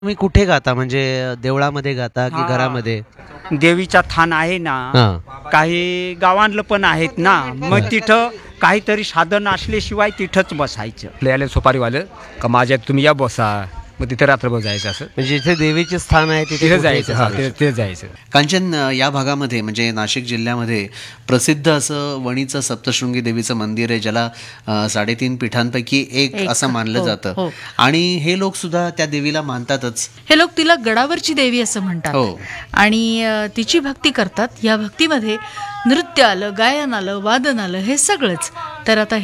तुम्ही कुठे गाता, म्हणजे देवळामध्ये गाता की हा. घरामध्ये? देवीचा थान आहे ना, हा. काही गावांतलं पण आहेत ना, मग तिथं काहीतरी साधन असल्याशिवाय तिथंच बसायचं. यायला सुपारीवालं का माझ्यात तुम्ही या बसा, मग तिथे रात्रभर जायचं असं. म्हणजे जिथे देवीचे स्थान आहे तिथे तिथे कुठेही जायचं, हा चालू शकतं. तिथे जायचं. कांचन, या भागामध्ये म्हणजे नाशिक जिल्ह्यामध्ये प्रसिद्ध असं वणीचं सप्तशृंगी देवीचं मंदिर आहे, ज्याला 3.5 पीठांपैकी एक असं मानलं हो, जातं. हो. आणि हे लोक सुद्धा त्या देवीला मानतातच. हे लोक तिला गडावरची देवी असं म्हणतात हो. आणि तिची भक्ती करतात. या भक्तीमध्ये नृत्य आलं, गायन आलं, वादन आलं, हे सगळंच. तर आता